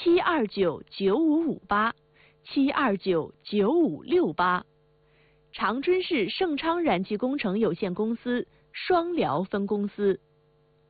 7299558，7299568。长春市盛昌燃气工程有限公司双辽分公司。